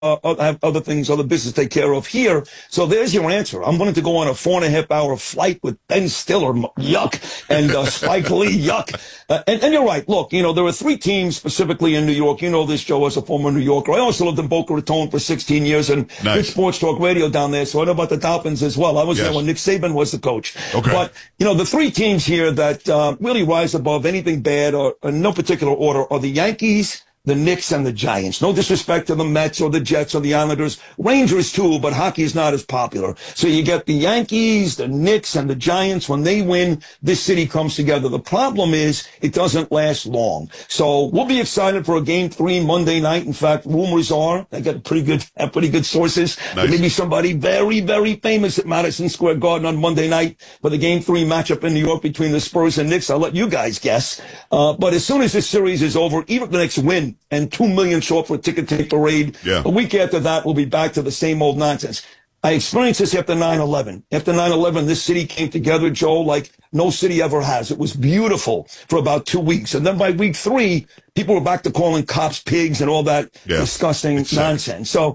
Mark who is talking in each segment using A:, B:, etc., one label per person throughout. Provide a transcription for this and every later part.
A: have other things, other business to take care of here. So there's your answer. I'm willing to go on a 4.5 hour flight with Ben Stiller, yuck, and Spike Lee, yuck. And you're right. Look, there are three teams specifically in New York. You know this, Joe, as a former New Yorker. I also lived in Boca Raton for 16 years and did sports talk radio down there. So I know about the Dolphins as well. I was there when Nick Saban was the coach.
B: Okay.
A: But, the three teams here that really rise above anything bad or in no particular order are the Yankees, the Knicks, and the Giants. No disrespect to the Mets or the Jets or the Islanders. Rangers, too, but hockey is not as popular. So you get the Yankees, the Knicks, and the Giants. When they win, this city comes together. The problem is it doesn't last long. So we'll be excited for a Game 3 Monday night. In fact, rumors are, I got pretty good sources.
B: Nice.
A: There may be somebody very, very famous at Madison Square Garden on Monday night for the Game 3 matchup in New York between the Spurs and Knicks. I'll let you guys guess. But as soon as this series is over, even if the Knicks win, and 2 million show up for a ticket tape parade.
B: Yeah.
A: A week after that, we'll be back to the same old nonsense. I experienced this after 9/11. After 9/11, this city came together, Joe, like no city ever has. It was beautiful for about 2 weeks. And then by week 3, people were back to calling cops pigs and all that disgusting nonsense. So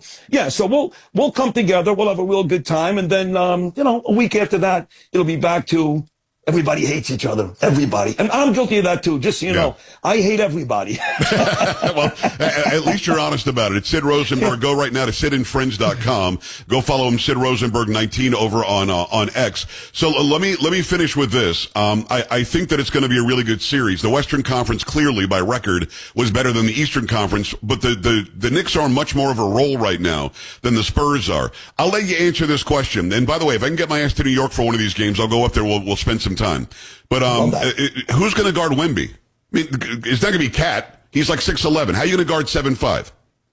A: we'll come together. We'll have a real good time. And then, a week after that, it'll be back to everybody hates each other. Everybody. And I'm guilty of that, too. Just so you know, I hate everybody.
B: Well, at least you're honest about it. It's Sid Rosenberg. Go right now to sidandfriends.com. Go follow him, Sid Rosenberg 19 over on X. So let me finish with this. I think that it's going to be a really good series. The Western Conference clearly by record was better than the Eastern Conference, but the Knicks are much more of a role right now than the Spurs are. I'll let you answer this question. And by the way, if I can get my ass to New York for one of these games, I'll go up there. We'll spend some time. But who's going to guard Wemby? I mean, it's not going to be Cat. He's like 6'11". How are you going to guard 7'5"?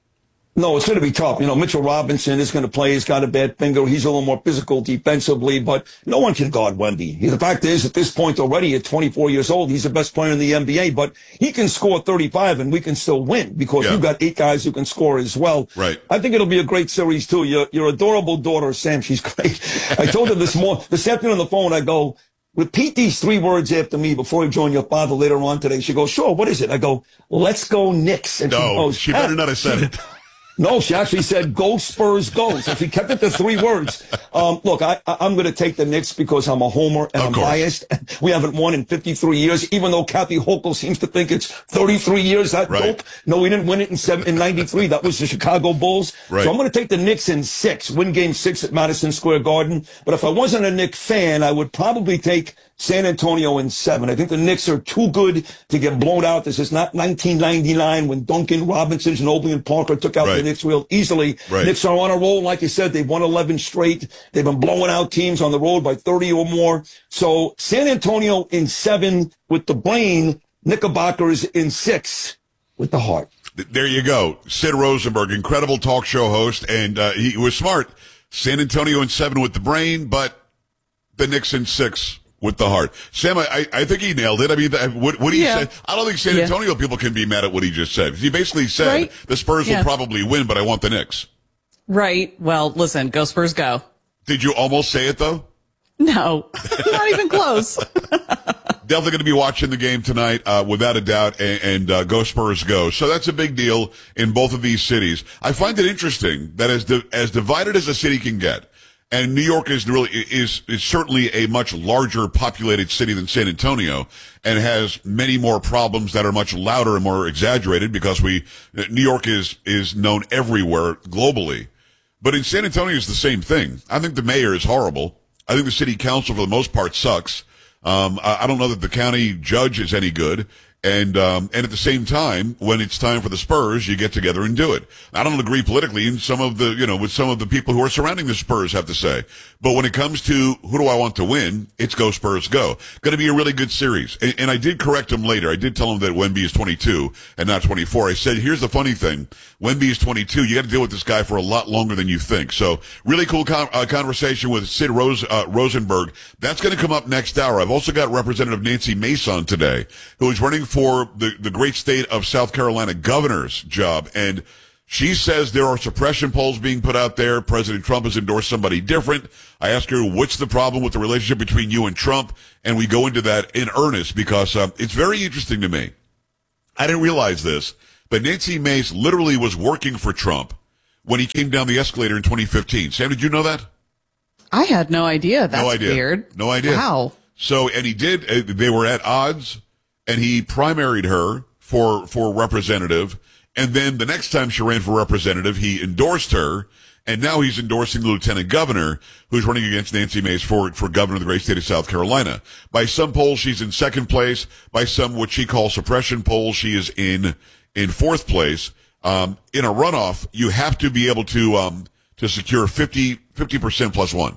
A: No, it's going to be tough. Mitchell Robinson is going to play. He's got a bad finger. He's a little more physical defensively, but no one can guard Wemby. The fact is, at this point already, at 24 years old, he's the best player in the NBA, but he can score 35 and we can still win because you've got 8 guys who can score as well.
B: Right.
A: I think it'll be a great series too. Your adorable daughter, Sam, she's great. I told her this afternoon on the phone, I go, repeat these 3 words after me before you join your father later on today. She goes, sure, what is it? I go, let's go Knicks. And
B: she better not have said it.
A: No, she actually said, go Spurs, go. So she kept it to 3 words. Look, I'm going to take the Knicks because I'm a homer and I'm biased. We haven't won in 53 years, even though Kathy Hochul seems to think it's 33 years. That dope. No, we didn't win it in 93. That was the Chicago Bulls.
B: Right.
A: So I'm going to take the Knicks in 6, win game 6 at Madison Square Garden. But if I wasn't a Knicks fan, I would probably take San Antonio in 7. I think the Knicks are too good to get blown out. This is not 1999 when Duncan Robinson, Ginobili, and Parker took out the Knicks real easily.
B: Right.
A: Knicks are on a roll. Like you said, they've won 11 straight. They've been blowing out teams on the road by 30 or more. So San Antonio in 7 with the brain, Knickerbockers in 6 with the heart.
B: There you go. Sid Rosenberg, incredible talk show host, and he was smart. San Antonio in 7 with the brain, but the Knicks in 6 with the heart. Sam, I think he nailed it. I mean, what he said, I don't think San Antonio people can be mad at what he just said. He basically said the Spurs will probably win, but I want the Knicks.
C: Right. Well, listen, go Spurs, go.
B: Did you almost say it, though?
C: No, not even close.
B: Definitely going to be watching the game tonight, without a doubt, and go Spurs, go. So that's a big deal in both of these cities. I find it interesting that as divided as a city can get, and New York is certainly a much larger populated city than San Antonio and has many more problems that are much louder and more exaggerated because New York is known everywhere globally. But in San Antonio, it's the same thing. I think the mayor is horrible. I think the city council for the most part sucks. I don't know that the county judge is any good. And at the same time, when it's time for the Spurs, you get together and do it. I don't agree politically in with some of the people who are surrounding the Spurs have to say. But when it comes to who do I want to win, it's go Spurs, go. Going to be a really good series. And I did correct him later. I did tell him that Wemby is 22 and not 24. I said, here's the funny thing. Wemby is 22. You got to deal with this guy for a lot longer than you think. So really cool conversation with Sid Rosenberg. That's going to come up next hour. I've also got Representative Nancy Mason today, who is running for the great state of South Carolina governor's job. And she says there are suppression polls being put out there. President Trump has endorsed somebody different. I ask her, what's the problem with the relationship between you and Trump? And we go into that in earnest because it's very interesting to me. I didn't realize this, but Nancy Mace literally was working for Trump when he came down the escalator in 2015. Sam, did you know that?
C: I had no idea. That's
B: No idea.
C: weird.
B: No idea.
C: Wow.
B: So, and he did, they were at odds, and he primaried her for representative. And then the next time she ran for representative, he endorsed her. And now he's endorsing the lieutenant governor who's running against Nancy Mace for governor of the great state of South Carolina. By some polls, she's in second place. By some, what she calls suppression polls, she is in fourth place. In a runoff, you have to be able to secure 50% plus one.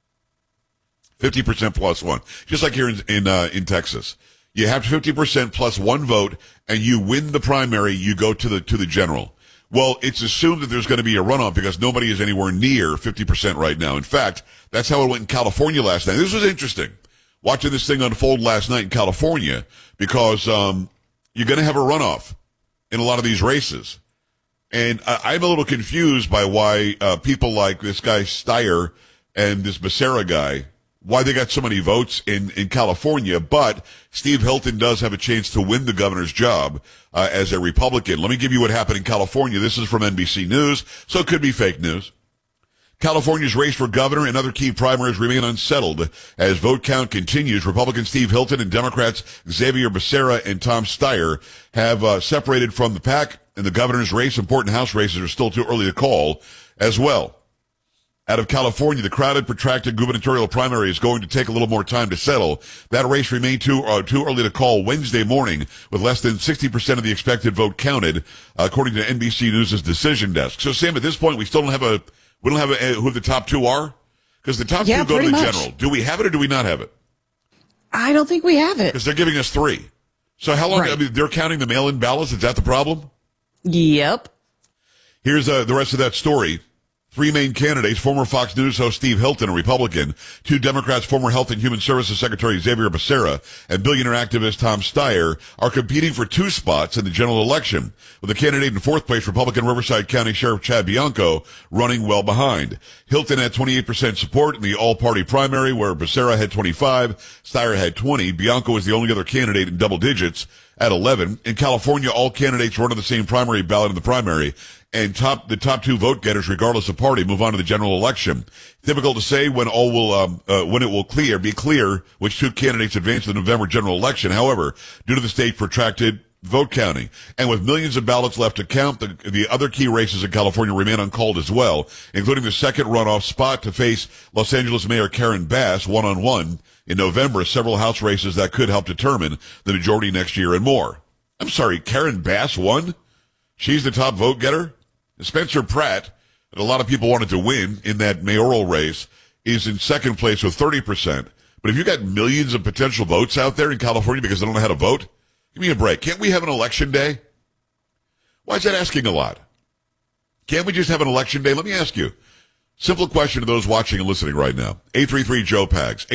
B: 50% plus one. Just like here in Texas. You have 50% plus one vote, and you win the primary, you go to the general. Well, it's assumed that there's going to be a runoff because nobody is anywhere near 50% right now. In fact, that's how it went in California last night. This was interesting, watching this thing unfold last night in California, because you're going to have a runoff in a lot of these races. And I'm a little confused by why people like this guy Steyer and this Becerra guy, why they got so many votes in California, but Steve Hilton does have a chance to win the governor's job as a Republican. Let me give you what happened in California. This is from NBC News, so it could be fake news. California's race for governor and other key primaries remain unsettled as vote count continues. Republican Steve Hilton and Democrats Xavier Becerra and Tom Steyer have separated from the pack, and the governor's race, important House races, are still too early to call as well. Out of California, the crowded, protracted gubernatorial primary is going to take a little more time to settle. That race remained too early to call Wednesday morning, with less than 60% of the expected vote counted, according to NBC News' decision desk. So, Sam, at this point, we still don't have who the top two are? Because the top two go to
C: pretty
B: the
C: much.
B: general. Do we have it or do we not have it?
C: I don't think we have it.
B: Because they're giving us three. So how long?
C: Right.
B: I mean, they're counting the mail-in ballots. Is that the problem?
C: Yep.
B: Here's the rest of that story. Three main candidates, former Fox News host Steve Hilton, a Republican, two Democrats, former Health and Human Services Secretary Xavier Becerra, and billionaire activist Tom Steyer, are competing for two spots in the general election, with the candidate in fourth place, Republican Riverside County Sheriff Chad Bianco, running well behind. Hilton had 28% support in the all-party primary, where Becerra had 25, Steyer had 20. Bianco was the only other candidate in double digits at 11. In California, all candidates run on the same primary ballot in the primary, and the top two vote getters, regardless of party, move on to the general election. Difficult to say when it will be clear which two candidates advance to the November general election. However, due to the state's protracted vote counting, and with millions of ballots left to count, the other key races in California remain uncalled as well, including the second runoff spot to face Los Angeles Mayor Karen Bass one-on-one in November, several House races that could help determine the majority next year, and more. I'm sorry, Karen Bass won? She's the top vote getter? Spencer Pratt, that a lot of people wanted to win in that mayoral race, is in second place with 30%. But if you got millions of potential votes out there in California because they don't know how to vote, give me a break. Can't we have an election day? Why is that asking a lot? Can't we just have an election day? Let me ask you. Simple question to those watching and listening right now. 833-JOE-PAGS,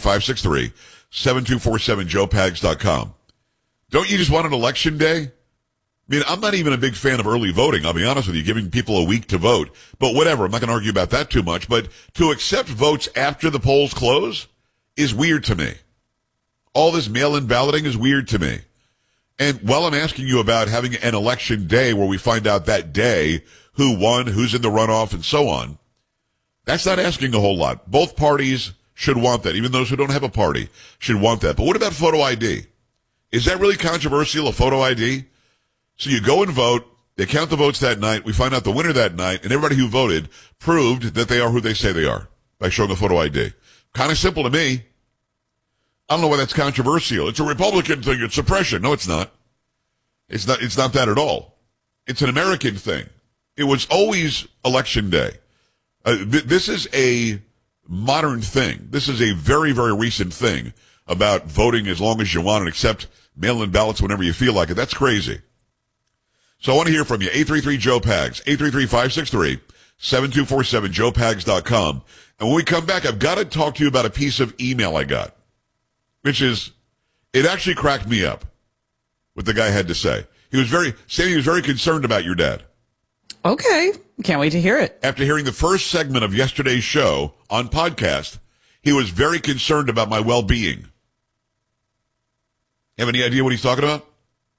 B: 833-563-7247, joepags.com. Don't you just want an election day? I mean, I'm not even a big fan of early voting, I'll be honest with you, giving people a week to vote. But whatever, I'm not going to argue about that too much. But to accept votes after the polls close is weird to me. All this mail-in balloting is weird to me. And while I'm asking you about having an election day where we find out that day who won, who's in the runoff, and so on, that's not asking a whole lot. Both parties should want that. Even those who don't have a party should want that. But what about photo ID? Is that really controversial, a photo ID? So you go and vote, they count the votes that night, we find out the winner that night, and everybody who voted proved that they are who they say they are by showing a photo ID. Kind of simple to me. I don't know why that's controversial. It's a Republican thing, it's suppression. No, it's not. It's not that at all. It's an American thing. It was always election day. This is a modern thing. This is a very, very recent thing about voting as long as you want and accept mail-in ballots whenever you feel like it. That's crazy. So I want to hear from you. 833-JOE-PAGS, 833-563-7247, joepags.com. And when we come back, I've got to talk to you about a piece of email I got, which is, it actually cracked me up what the guy had to say. He was very concerned about your dad.
C: Okay. Can't wait to hear it.
B: After hearing the first segment of yesterday's show on podcast, he was very concerned about my well-being. Have any idea what he's talking about?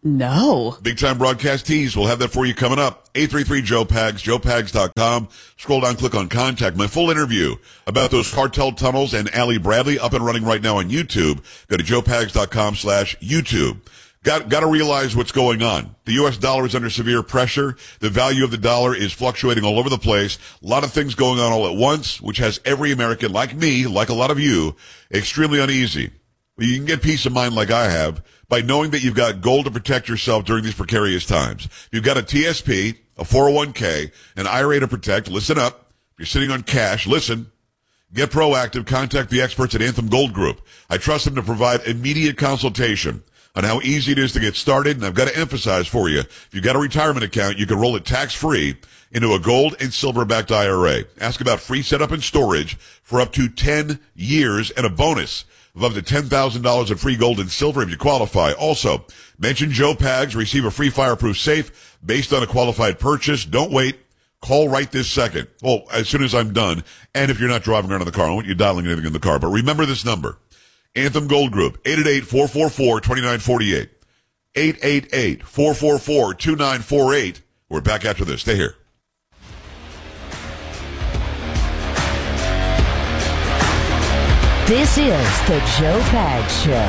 C: No.
B: Big Time Broadcast Tees. We'll have that for you coming up. 833-JOE-PAGS, joepags.com. Scroll down, click on Contact. My full interview about those cartel tunnels and Allie Bradley up and running right now on YouTube. Go to joepags.com/YouTube. Got to realize what's going on. The U.S. dollar is under severe pressure. The value of the dollar is fluctuating all over the place. A lot of things going on all at once, which has every American like me, like a lot of you, extremely uneasy. You can get peace of mind like I have by knowing that you've got gold to protect yourself during these precarious times. You've got a TSP, a 401k, an IRA to protect. Listen up. If you're sitting on cash, listen. Get proactive. Contact the experts at Anthem Gold Group. I trust them to provide immediate consultation on how easy it is to get started. And I've got to emphasize for you, if you've got a retirement account, you can roll it tax-free into a gold and silver-backed IRA. Ask about free setup and storage for up to 10 years and a bonus of up to $10,000 in free gold and silver if you qualify. Also, mention Joe Pags, receive a free fireproof safe based on a qualified purchase. Don't wait. Call right this second. Well, as soon as I'm done. And if you're not driving around in the car, I don't want you dialing anything in the car. But remember this number. Anthem Gold Group, 888-444-2948. 888-444-2948. We're back after this. Stay here.
D: This is the Joe Pags Show.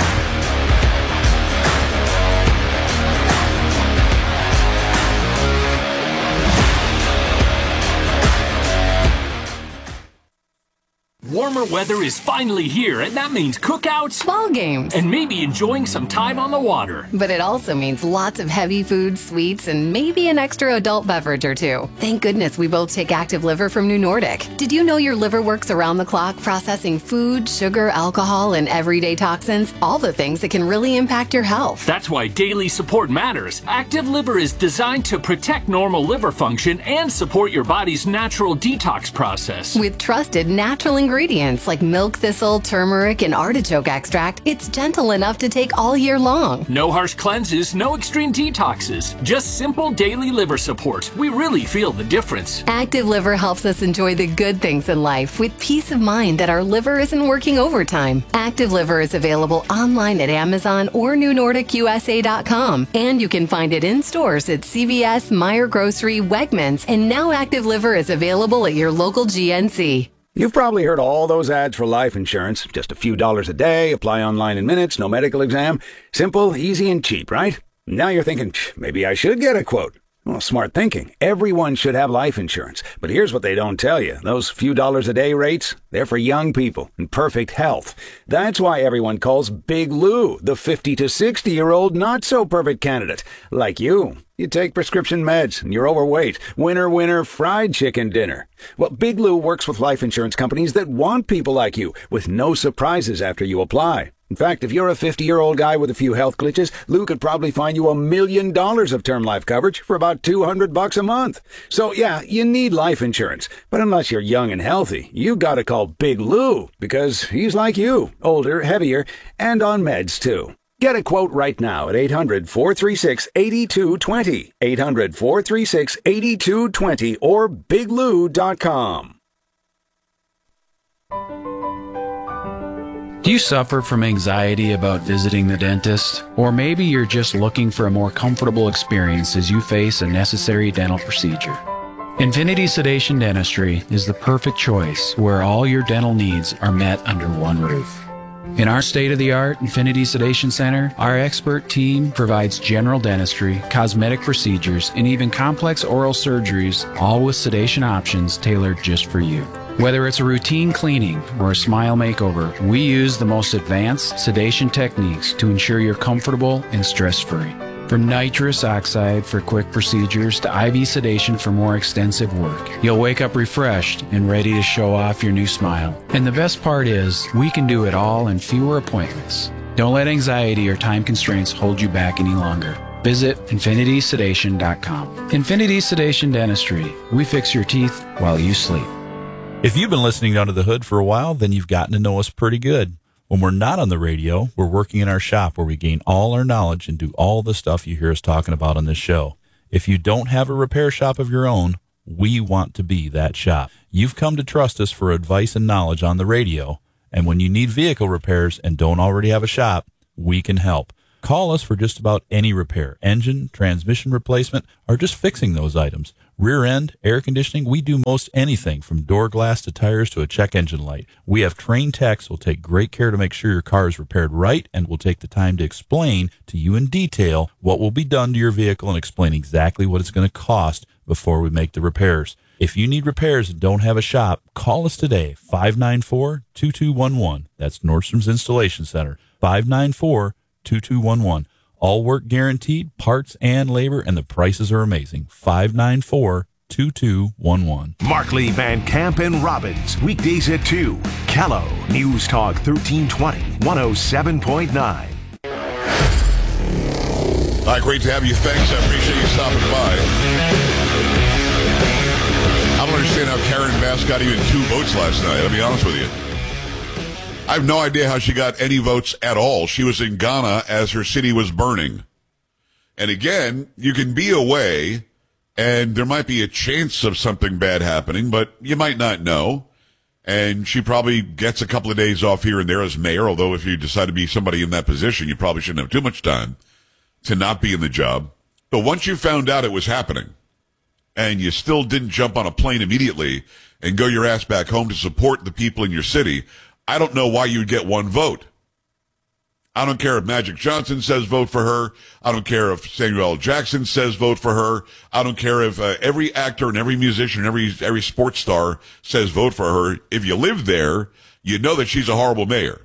E: Warmer weather is finally here, and that means cookouts,
F: ball games,
E: and maybe enjoying some time on the water.
F: But it also means lots of heavy food, sweets, and maybe an extra adult beverage or two. Thank goodness we both take Active Liver from New Nordic. Did you know your liver works around the clock processing food, sugar, alcohol, and everyday toxins? All the things that can really impact your health.
E: That's why daily support matters. Active Liver is designed to protect normal liver function and support your body's natural detox process.
F: With trusted natural ingredients like milk thistle, turmeric, and artichoke extract, it's gentle enough to take all year long.
E: No harsh cleanses, no extreme detoxes. Just simple daily liver support. We really feel the difference.
F: Active Liver helps us enjoy the good things in life with peace of mind that our liver isn't working overtime. Active Liver is available online at Amazon or NewNordicUSA.com. And you can find it in stores at CVS, Meijer Grocery, Wegmans, and now Active Liver is available at your local GNC.
G: You've probably heard all those ads for life insurance. Just a few dollars a day, apply online in minutes, no medical exam. Simple, easy, and cheap, right? Now you're thinking, maybe I should get a quote. Well, smart thinking. Everyone should have life insurance. But here's what they don't tell you. Those few dollars a day rates, they're for young people in perfect health. That's why everyone calls Big Lou the 50 to 60-year-old not-so-perfect candidate. Like you. You take prescription meds and you're overweight. Winner, winner, fried chicken dinner. Well, Big Lou works with life insurance companies that want people like you with no surprises after you apply. In fact, if you're a 50-year-old guy with a few health glitches, Lou could probably find you $1 million of term life coverage for about $200 a month. So yeah, you need life insurance. But unless you're young and healthy, you gotta call Big Lou because he's like you, older, heavier, and on meds too. Get a quote right now at 800-436-8220, 800-436-8220, or biglou.com.
H: Do you suffer from anxiety about visiting the dentist? Or maybe you're just looking for a more comfortable experience as you face a necessary dental procedure. Infinity Sedation Dentistry is the perfect choice where all your dental needs are met under one roof. In our state-of-the-art Infinity Sedation Center, our expert team provides general dentistry, cosmetic procedures, and even complex oral surgeries, all with sedation options tailored just for you. Whether it's a routine cleaning or a smile makeover, we use the most advanced sedation techniques to ensure you're comfortable and stress-free. From nitrous oxide for quick procedures to IV sedation for more extensive work, you'll wake up refreshed and ready to show off your new smile. And the best part is, we can do it all in fewer appointments. Don't let anxiety or time constraints hold you back any longer. Visit infinitysedation.com. Infinity Sedation Dentistry. We fix your teeth while you sleep.
I: If you've been listening to Under the Hood for a while, then you've gotten to know us pretty good. When we're not on the radio, we're working in our shop where we gain all our knowledge and do all the stuff you hear us talking about on this show. If you don't have a repair shop of your own, we want to be that shop. You've come to trust us for advice and knowledge on the radio, and when you need vehicle repairs and don't already have a shop, we can help. Call us for just about any repair, engine, transmission replacement, or just fixing those items. Rear end, air conditioning, we do most anything from door glass to tires to a check engine light. We have trained techs who will take great care to make sure your car is repaired right and will take the time to explain to you in detail what will be done to your vehicle and explain exactly what it's going to cost before we make the repairs. If you need repairs and don't have a shop, call us today, 594-2211. That's Nordstrom's Installation Center, 594-2211. All work guaranteed, parts and labor, and the prices are amazing. 594-2211.
J: Markley, Van Camp, and Robbins. Weekdays at 2. Callow, News Talk 1320, 107.9.
B: All right, great to have you. Thanks. I appreciate you stopping by. I don't understand how Karen Bass got even 2 votes last night, I'll be honest with you. I have no idea how she got any votes at all. She was in Ghana as her city was burning. And again, you can be away, and there might be a chance of something bad happening, but you might not know. And she probably gets a couple of days off here and there as mayor, although if you decide to be somebody in that position, you probably shouldn't have too much time to not be in the job. But once you found out it was happening, and you still didn't jump on a plane immediately and go your ass back home to support the people in your city, I don't know why you'd get 1 vote. I don't care if Magic Johnson says vote for her. I don't care if Samuel L. Jackson says vote for her. I don't care if every actor and every musician and every sports star says vote for her. If you live there, you know that she's a horrible mayor.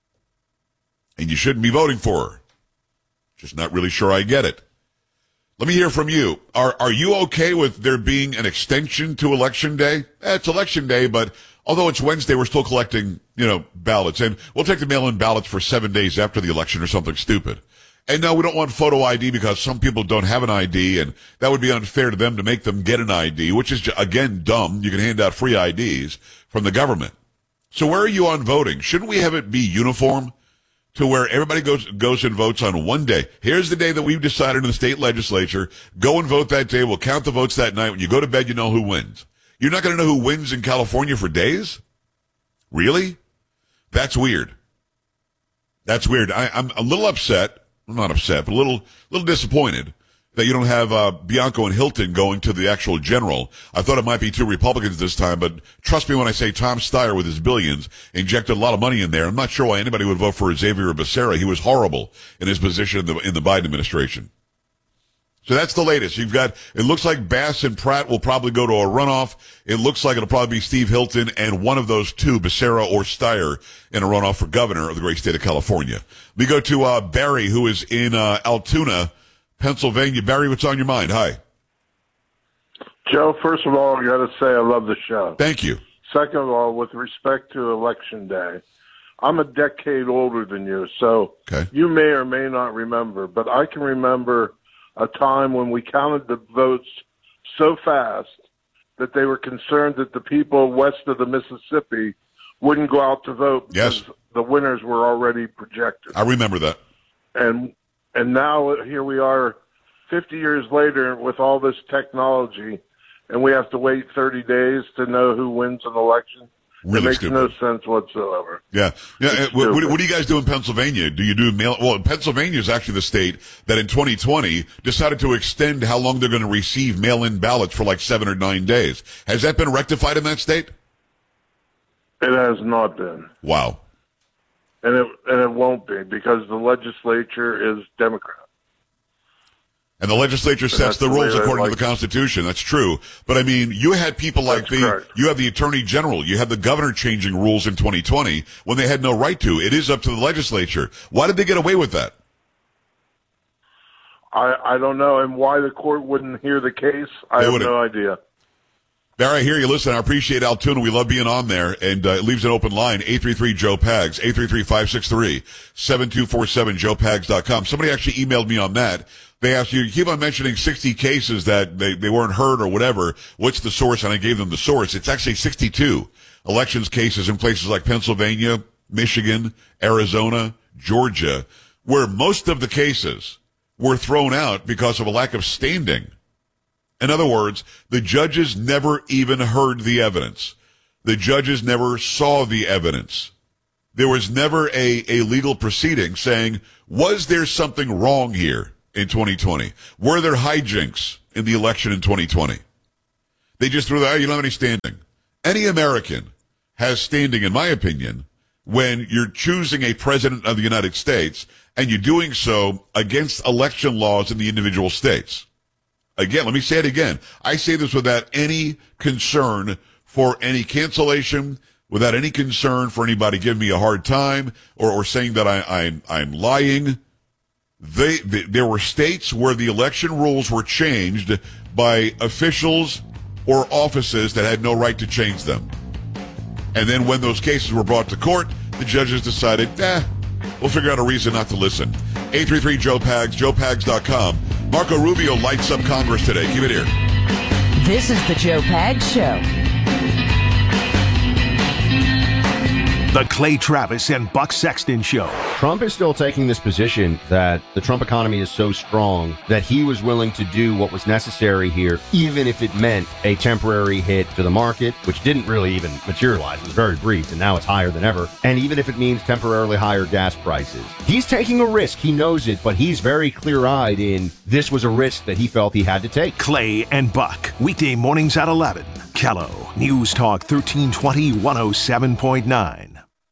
B: And you shouldn't be voting for her. Just not really sure I get it. Let me hear from you. Are you okay with there being an extension to Election Day? It's Election Day, but although it's Wednesday, we're still collecting, ballots. And we'll take the mail-in ballots for 7 days after the election or something stupid. And no, we don't want photo ID because some people don't have an ID, and that would be unfair to them to make them get an ID, which is, again, dumb. You can hand out free IDs from the government. So where are you on voting? Shouldn't we have it be uniform to where everybody goes and votes on one day? Here's the day that we've decided in the state legislature. Go and vote that day. We'll count the votes that night. When you go to bed, you know who wins. You're not going to know who wins in California for days? Really? That's weird. That's weird. I'm a little upset. I'm not upset, but a little disappointed that you don't have Bianco and Hilton going to the actual general. I thought it might be 2 Republicans this time, but trust me when I say Tom Steyer with his billions injected a lot of money in there. I'm not sure why anybody would vote for Xavier Becerra. He was horrible in his position in the Biden administration. So that's the latest. It looks like Bass and Pratt will probably go to a runoff. It looks like it'll probably be Steve Hilton and one of those 2, Becerra or Steyer, in a runoff for governor of the great state of California. We go to Barry, who is in Altoona, Pennsylvania. Barry, what's on your mind? Hi.
K: Joe, first of all, I got to say I love the show.
B: Thank you.
K: Second of all, with respect to Election Day, I'm a decade older than you, so You may or may not remember, but I can remember a time when we counted the votes so fast that they were concerned that the people west of the Mississippi wouldn't go out to vote because the winners were already projected.
B: I remember that.
K: And now here we are 50 years later with all this technology, and we have to wait 30 days to know who wins an election.
B: Really
K: it makes
B: stupid.
K: no sense whatsoever.
B: Yeah. What do you guys do in Pennsylvania? Do you do mail? Well, Pennsylvania is actually the state that in 2020 decided to extend how long they're going to receive mail-in ballots for like 7 or 9 days. Has that been rectified in that state?
K: It has not been.
B: Wow.
K: And it won't be because the legislature is Democrat.
B: And the legislature sets the rules according to the Constitution. That's true. But I mean, you had people like you have the Attorney General, you had the governor changing rules in 2020 when they had no right to. It is up to the legislature. Why did they get away with that?
K: I don't know. And why the court wouldn't hear the case, I have no idea.
B: Barry, I hear you. Listen, I appreciate Altoona. We love being on there. And it leaves an open line, 833-JOE-PAGS, 833-563-7247, joepags.com. Somebody actually emailed me on that. They asked you keep on mentioning 60 cases that they weren't heard or whatever. What's the source? And I gave them the source. It's actually 62 elections cases in places like Pennsylvania, Michigan, Arizona, Georgia, where most of the cases were thrown out because of a lack of standing. In other words, the judges never even heard the evidence. The judges never saw the evidence. there was never a legal proceeding saying, was there something wrong here in 2020? Were there hijinks in the election in 2020? They just threw that, you don't have any standing. Any American has standing, in my opinion, when you're choosing a president of the United States and you're doing so against election laws in the individual states. Again, let me say it again. I say this without any concern for any cancellation, without any concern for anybody giving me a hard time or saying that I'm lying. There were states where the election rules were changed by officials or offices that had no right to change them. And then when those cases were brought to court, the judges decided, we'll figure out a reason not to listen. 833-JOE-PAGS, JoePags.com. Marco Rubio lights up Congress today. Keep it here.
D: This is the Joe Pags Show.
J: The Clay Travis and Buck Sexton Show.
L: Trump is still taking this position that the Trump economy is so strong that he was willing to do what was necessary here, even if it meant a temporary hit to the market, which didn't really even materialize. It was very brief, and now it's higher than ever. And even if it means temporarily higher gas prices. He's taking a risk. He knows it, but he's very clear-eyed in this was a risk that he felt he had to take.
J: Clay and Buck, weekday mornings at 11. Kello, News Talk 1320, 107.9.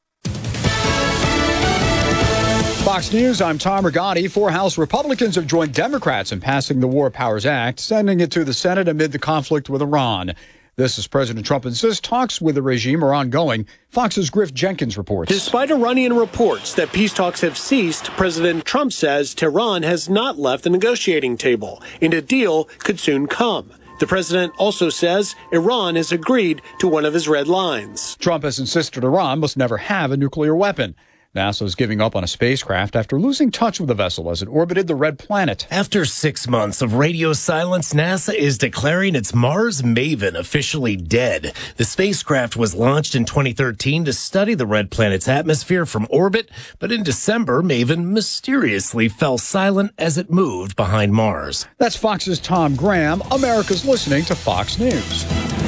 M: Fox News, I'm Tom Rigotti. 4 House Republicans have joined Democrats in passing the War Powers Act, sending it to the Senate amid the conflict with Iran. This as President Trump insists talks with the regime are ongoing. Fox's Griff Jenkins reports.
N: Despite Iranian reports that peace talks have ceased, President Trump says Tehran has not left the negotiating table, and a deal could soon come. The president also says Iran has agreed to one of his red lines.
M: Trump has insisted Iran must never have a nuclear weapon. NASA is giving up on a spacecraft after losing touch with the vessel as it orbited the red planet.
O: After 6 months of radio silence, NASA is declaring its Mars Maven officially dead. The spacecraft was launched in 2013 to study the red planet's atmosphere from orbit, but in December, Maven mysteriously fell silent as it moved behind Mars.
M: That's Fox's Tom Graham. America's listening to Fox News.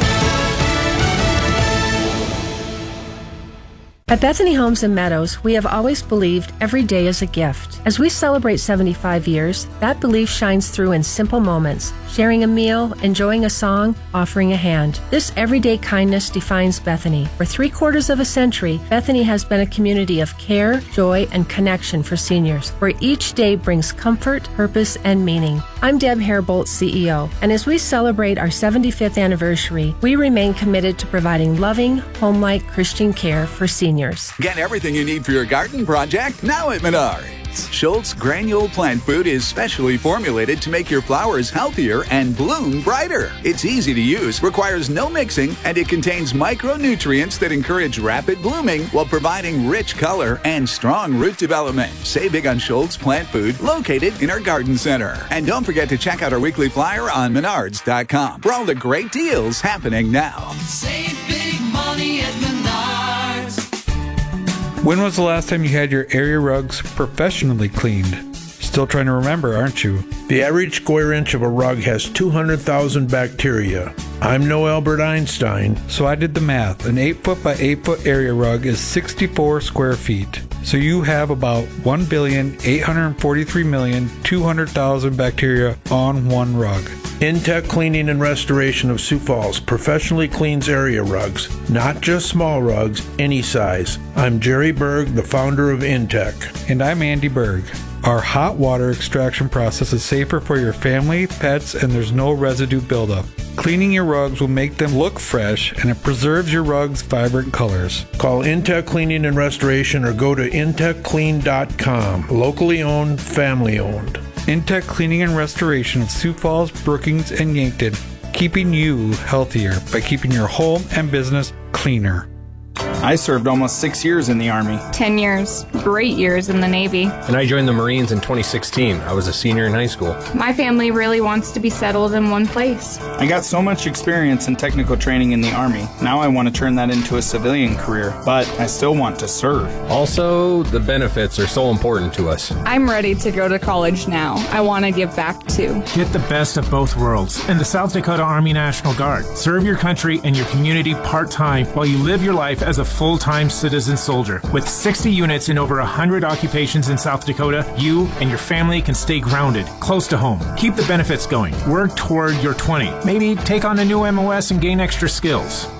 P: At Bethany Homes and Meadows, we have always believed every day is a gift. As we celebrate 75 years, that belief shines through in simple moments. Sharing a meal, enjoying a song, offering a hand. This everyday kindness defines Bethany. For 3/4 of a century, Bethany has been a community of care, joy, and connection for seniors, where each day brings comfort, purpose, and meaning. I'm Deb Hairbolt, CEO, and as we celebrate our 75th anniversary, we remain committed to providing loving, home-like Christian care for seniors.
Q: Get everything you need for your garden project now at Menards. Schultz Granule Plant Food is specially formulated to make your flowers healthier and bloom brighter. It's easy to use, requires no mixing, and it contains micronutrients that encourage rapid blooming while providing rich color and strong root development. Save big on Schultz Plant Food, located in our garden center. And don't forget to check out our weekly flyer on Menards.com for all the great deals happening now.
R: Save big money at Menards.
S: When was the last time you had your area rugs professionally cleaned? Still trying to remember, aren't you?
T: The average square inch of a rug has 200,000 bacteria. I'm no Albert Einstein.
S: So I did the math. An 8-foot by 8-foot area rug is 64 square feet. So you have about 1,843,200,000 bacteria on one rug.
T: Intech Cleaning and Restoration of Sioux Falls professionally cleans area rugs, not just small rugs, any size. I'm Jerry Berg, the founder of Intech.
S: And I'm Andy Berg. Our hot water extraction process is safer for your family, pets, and there's no residue buildup. Cleaning your rugs will make them look fresh, and it preserves your rugs' vibrant colors.
T: Call Intech Cleaning and Restoration or go to intechclean.com. Locally owned, family owned.
S: Intech Cleaning and Restoration of Sioux Falls, Brookings, and Yankton, keeping you healthier by keeping your home and business cleaner.
U: I served almost 6 years in the Army.
V: 10 years. Great years in the Navy.
W: And I joined the Marines in 2016. I was a senior in high school.
V: My family really wants to be settled in one place.
U: I got so much experience in technical training in the Army. Now I want to turn that into a civilian career, but I still want to serve.
W: Also, the benefits are so important to us.
V: I'm ready to go to college now. I want to give back too.
X: Get the best of both worlds in the South Dakota Army National Guard. Serve your country and your community part-time while you live your life as a full-time citizen soldier. With 60 units in over 100 occupations in South Dakota, you and your family can stay grounded, close to home. Keep the benefits going. Work toward your 20. Maybe take on a new MOS and gain extra skills.